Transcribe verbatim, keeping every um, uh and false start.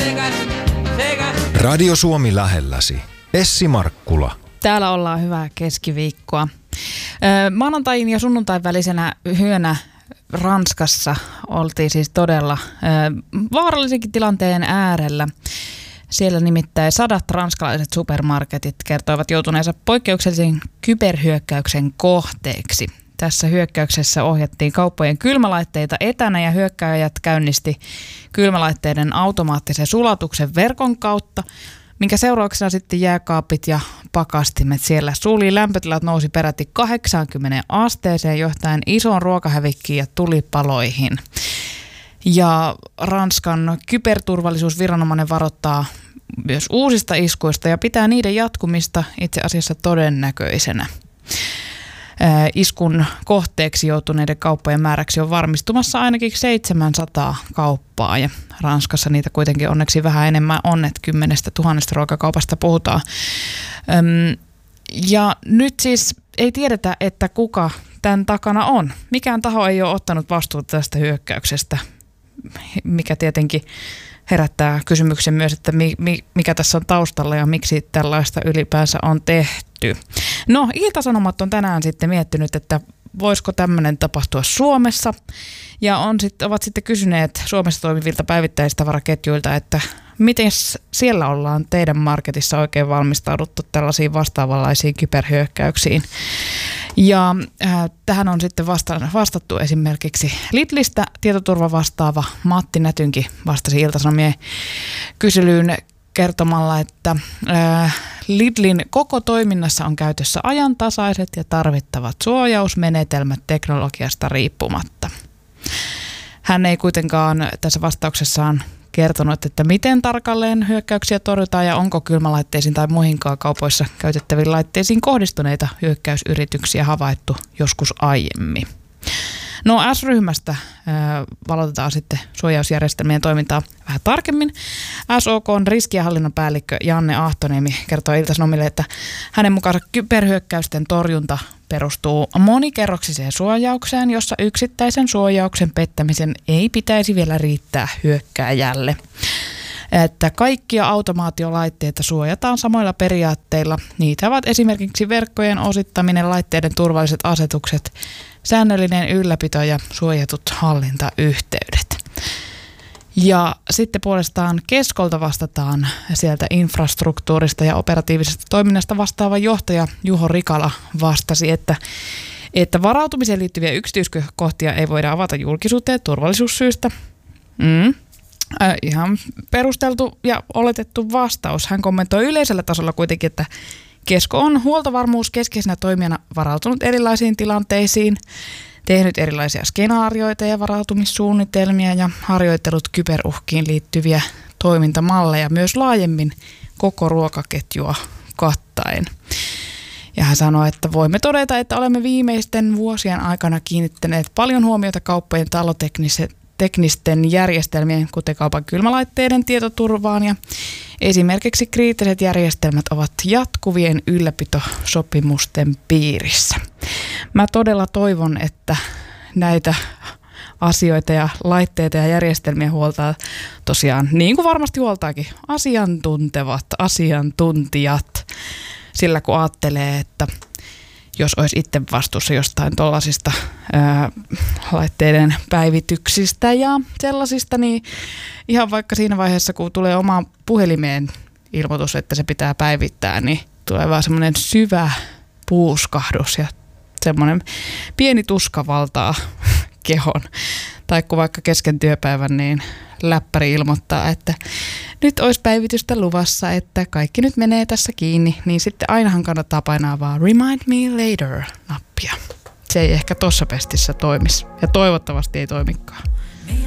Radio Suomi lähelläsi. Essi Markkula. Täällä ollaan hyvää keskiviikkoa. Maanantain ja sunnuntain välisenä yönä Ranskassa oltiin siis todella vaarallisenkin tilanteen äärellä. Siellä nimittäin sadat ranskalaiset supermarketit kertoivat joutuneensa poikkeuksellisen kyberhyökkäyksen kohteeksi. Tässä hyökkäyksessä ohjattiin kauppojen kylmälaitteita etänä ja hyökkääjät käynnisti kylmälaitteiden automaattisen sulatuksen verkon kautta, minkä seurauksena sitten jääkaapit ja pakastimet siellä suli. Lämpötilat nousi peräti kahdeksankymmentä asteeseen johtaen isoon ruokahävikkiin ja tulipaloihin. Ja Ranskan kyberturvallisuusviranomainen varoittaa myös uusista iskuista ja pitää niiden jatkumista itse asiassa todennäköisenä. Iskun kohteeksi joutuneiden kauppojen määräksi on varmistumassa ainakin seitsemänsataa kauppaa ja Ranskassa niitä kuitenkin onneksi vähän enemmän on, että kymmenestä tuhannesta ruokakaupasta puhutaan. Ja nyt siis ei tiedetä, että kuka tämän takana on. Mikään taho ei ole ottanut vastuuta tästä hyökkäyksestä, mikä tietenkin herättää kysymyksen myös, että mikä tässä on taustalla ja miksi tällaista ylipäänsä on tehty. No, Ilta-Sanomat on tänään sitten miettinyt, että voisiko tämmöinen tapahtua Suomessa ja on sit, ovat sitten kysyneet Suomessa toimivilta päivittäistavaraketjuilta, että miten siellä ollaan teidän marketissa oikein valmistauduttu tällaisiin vastaavanlaisiin kyberhyökkäyksiin. Ja äh, tähän on sitten vasta- vastattu esimerkiksi Lidlistä tietoturva vastaava Matti Nätynki vastasi Ilta-Sanomien kyselyyn kertomalla, että äh, Lidlin koko toiminnassa on käytössä ajantasaiset ja tarvittavat suojausmenetelmät teknologiasta riippumatta. Hän ei kuitenkaan tässä vastauksessaan kertonut, että miten tarkalleen hyökkäyksiä torjutaan ja onko kylmälaitteisiin tai muihinkaan kaupoissa käytettäviin laitteisiin kohdistuneita hyökkäysyrityksiä havaittu joskus aiemmin. No S-ryhmästä äh, valotetaan sitten suojausjärjestelmien toimintaa vähän tarkemmin. S O K:n riskienhallinnan päällikkö Janne Ahtoniemi kertoo Ilta-Sanomille, että hänen mukaansa kyberhyökkäysten torjunta perustuu monikerroksiseen suojaukseen, jossa yksittäisen suojauksen pettämisen ei pitäisi vielä riittää hyökkääjälle. Että kaikkia automaatiolaitteita suojataan samoilla periaatteilla. Niitä ovat esimerkiksi verkkojen osittaminen, laitteiden turvalliset asetukset, säännöllinen ylläpito ja suojatut hallintayhteydet. Ja sitten puolestaan Keskolta vastataan sieltä infrastruktuurista ja operatiivisesta toiminnasta vastaava johtaja Juho Rikala vastasi, että, että varautumiseen liittyviä yksityiskohtia ei voida avata julkisuuteen turvallisuussyistä. Mm. Äh, ihan perusteltu ja oletettu vastaus. Hän kommentoi yleisellä tasolla kuitenkin, että Kesko on huoltovarmuuskeskeisenä toimijana varautunut erilaisiin tilanteisiin, tehnyt erilaisia skenaarioita ja varautumissuunnitelmia ja harjoitellut kyberuhkiin liittyviä toimintamalleja myös laajemmin koko ruokaketjua kattaen. Ja hän sanoi, että voimme todeta, että olemme viimeisten vuosien aikana kiinnittäneet paljon huomiota kauppojen taloteknisten järjestelmien, kuten kaupan kylmälaitteiden tietoturvaan ja esimerkiksi kriittiset järjestelmät ovat jatkuvien ylläpitosopimusten piirissä. Mä todella toivon, että näitä asioita ja laitteita ja järjestelmiä huoltaa tosiaan, niin kuin varmasti huoltaakin, asiantuntevat asiantuntijat. Sillä kun ajattelee, että jos olisi itse vastuussa jostain tuollaisista ää, laitteiden päivityksistä ja sellaisista, niin ihan vaikka siinä vaiheessa, kun tulee omaan puhelimeen ilmoitus, että se pitää päivittää, niin tulee vaan semmoinen syvä puuskahdus ja semmoinen pieni tuska valtaa kehon. Tai kun vaikka kesken työpäivän, niin läppäri ilmoittaa, että nyt olisi päivitystä luvassa, että kaikki nyt menee tässä kiinni, niin sitten ainahan kannattaa painaa vaan Remind Me Later-nappia. Se ei ehkä tossa pestissä toimisi ja toivottavasti ei toimikaan.